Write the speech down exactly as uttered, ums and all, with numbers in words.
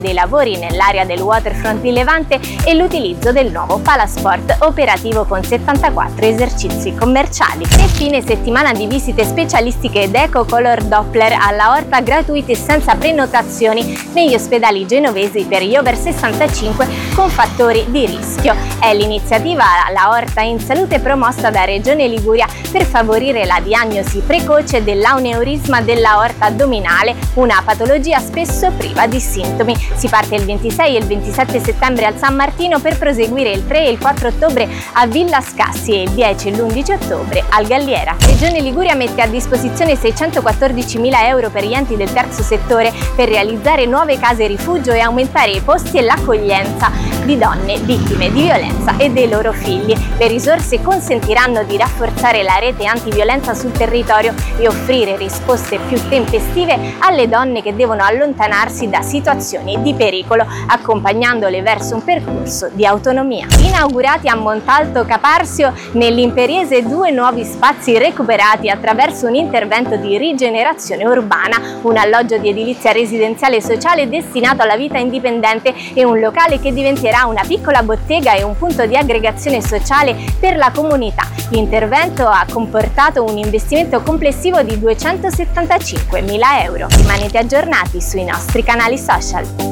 dei lavori nell'area del waterfront di Levante e l'utilizzo del nuovo Palasport operativo con settantaquattro esercizi commerciali. E fine settimana di visite specialistiche ed Eco Color Doppler all'aorta gratuite senza prenotazioni negli ospedali genovesi per gli over sessantacinque con fattori di rischio. È l'iniziativa L'aorta in salute promossa da Regione Liguria per favorire la diagnosi precoce dell'aneurisma dell'aorta addominale, una patologia spesso priva di sintomi. Si parte il ventisei e il ventisette settembre al San Martino per proseguire il tre e il quattro ottobre a Villa Scassi e il dieci e l'undici ottobre al Galliera. Regione Liguria mette a disposizione seicentoquattordicimila euro per gli enti del terzo settore per realizzare nuove case rifugio e aumentare i posti e l'accoglienza di donne vittime di violenza e dei loro figli. Le risorse consentiranno di rafforzare la rete antiviolenza sul territorio e offrire risposte più tempestive alle donne che devono allontanarsi da situazioni di pericolo, accompagnandole verso un percorso di autonomia. Inaugurati a Montalto Caparsio, nell'Imperiese, due nuovi spazi recuperati attraverso un intervento di rigenerazione urbana, un alloggio di edilizia residenziale e sociale destinato alla vita indipendente e un locale che diventerà una piccola bottega e un punto di aggregazione sociale per la comunità. L'intervento ha comportato un investimento complessivo di duecentosettantacinquemila euro. Rimanete aggiornati sui nostri canali social.